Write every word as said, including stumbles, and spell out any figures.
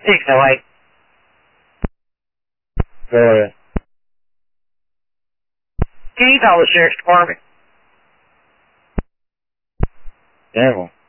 Thanks, no way. Go ahead. Can you call the sheriff's department? Careful.